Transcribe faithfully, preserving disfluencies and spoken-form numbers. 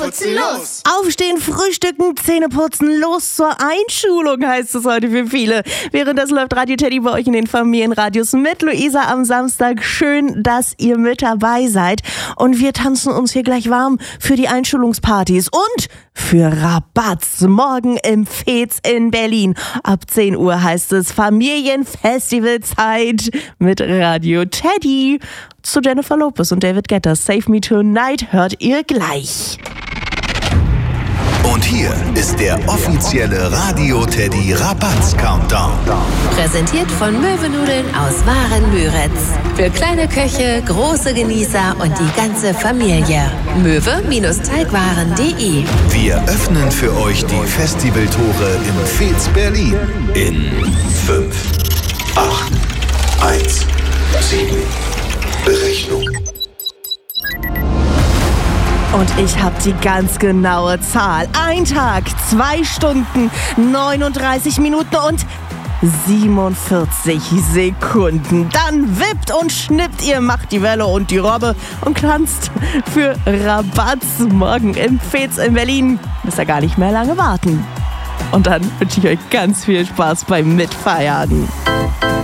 putzen, los! Aufstehen, frühstücken, Zähne putzen, los zur Einschulung heißt es heute für viele. Während das läuft Radio Teddy bei euch in den Familienradios mit Luisa am Samstag. Schön, dass ihr mit dabei seid. Und wir tanzen uns hier gleich warm für die Einschulungspartys und für Rabatz. Morgen im Fez in Berlin. Ab zehn Uhr heißt es Familienfestivalzeit mit Radio Teddy. Zu Jennifer Lopez und David Guetta. Save Me Tonight hört ihr gleich. Und hier ist der offizielle Radio Teddy Rabatz Countdown. Präsentiert von Möwennudeln aus Waren-Müritz. Für kleine Köche, große Genießer und die ganze Familie. möwe-teigwaren punkt de. Wir öffnen für euch die Festivaltore im Fez Berlin. In fünf, acht, eins, sieben. Berechnung. Und ich habe die ganz genaue Zahl. Ein Tag, zwei Stunden, neununddreißig Minuten und siebenundvierzig Sekunden. Dann wippt und schnippt ihr, macht die Welle und die Robbe und tanzt für Rabatz morgen im Fez in Berlin. Müsst ihr gar nicht mehr lange warten. Und dann wünsche ich euch ganz viel Spaß beim Mitfeiern.